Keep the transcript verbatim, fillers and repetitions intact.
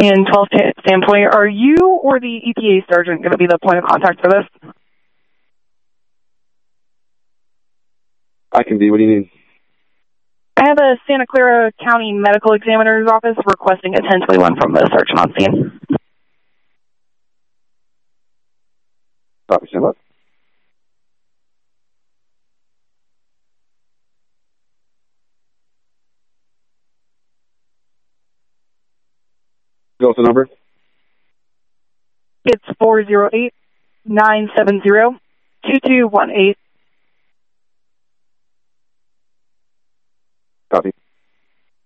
in twelve Sandpoint. Are you or the E P A sergeant going to be the point of contact for this? I can be. What do you need? I have a Santa Clara County Medical Examiner's Office requesting a ten twenty-one from the sergeant on scene. Copy, stand up. What's the number? It's four zero eight, nine seven zero, two two one eight. Copy.